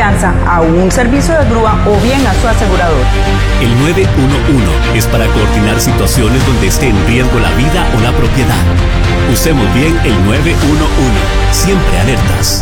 confianza a un servicio de grúa o bien a su asegurador. El 911 es para coordinar situaciones donde esté en riesgo la vida o la propiedad. Usemos bien el 911, siempre alertas.